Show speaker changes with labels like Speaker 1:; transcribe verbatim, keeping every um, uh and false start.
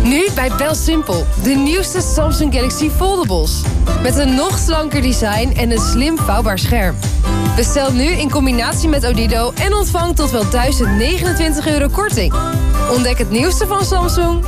Speaker 1: Nu bij BelSimpel, de nieuwste Samsung Galaxy Foldables. Met een nog slanker design en een slim vouwbaar scherm. Bestel nu in combinatie met Odido en ontvang tot wel duizend negenentwintig euro korting. Ontdek het nieuwste van Samsung